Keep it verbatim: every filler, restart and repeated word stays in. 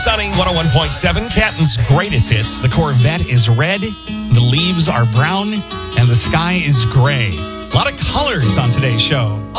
sunny, one oh one point seven. Canton's greatest hits. The Corvette is red, the leaves are brown, and the sky is gray. A lot of colors on today's show.